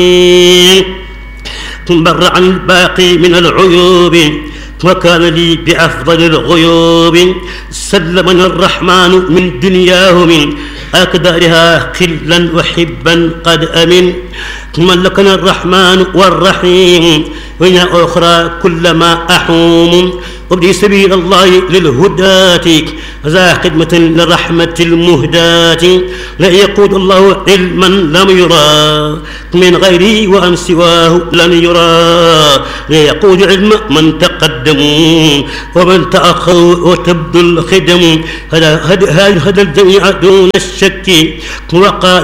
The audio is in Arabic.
بر عن الباقي من العيوب وكان لي بأفضل الغيوب. سلمني الرحمن من دنياه من أقدارها قلا وحبا قد أمن. ملكنا الرحمن والرحيم وإن أخرى كلما أحوم. وابدي سبيل الله للهداة ذا خدمة للرحمة المهداة. لا يقود الله علما لم يرى من غيري وأن سواه لن يرى. لا يقود علم من تقدموا ومن تأخروا وتبدو الخدم. هذا الجميع دون الشك وقال